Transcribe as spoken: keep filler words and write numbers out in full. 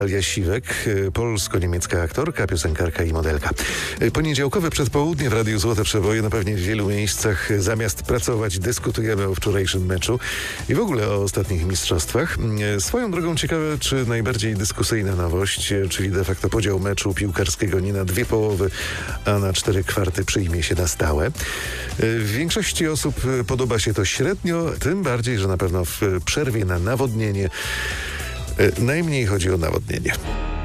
Natalia Siwek, polsko-niemiecka aktorka, piosenkarka i modelka. Poniedziałkowe przedpołudnie w Radiu Złote Przeboje. No pewnie w wielu miejscach zamiast pracować dyskutujemy o wczorajszym meczu i w ogóle o ostatnich mistrzostwach. Swoją drogą ciekawe, czy najbardziej dyskusyjna nowość, czyli de facto podział meczu piłkarskiego nie na dwie połowy, a na cztery kwarty przyjmie się na stałe. W większości osób podoba się to średnio, tym bardziej, że na pewno w przerwie na nawodnienie najmniej chodzi o nawodnienie.